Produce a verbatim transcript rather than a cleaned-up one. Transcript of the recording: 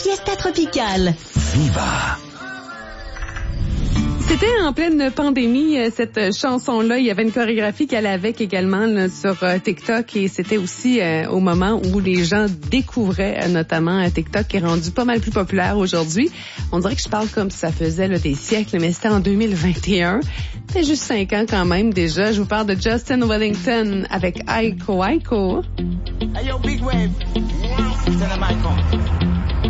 Fiesta Tropicale. Viva! C'était en pleine pandémie, cette chanson-là. Il y avait une chorégraphie qu'elle avait également là, sur TikTok et c'était aussi euh, au moment où les gens découvraient euh, notamment TikTok qui est rendu pas mal plus populaire aujourd'hui. On dirait que je parle comme si ça faisait là, des siècles, mais c'était en deux mille vingt et un. C'était juste cinq ans quand même déjà. Je vous parle de Justin Wellington avec Aiko Aiko. Hey yo, Big Wave. Tell them Aiko.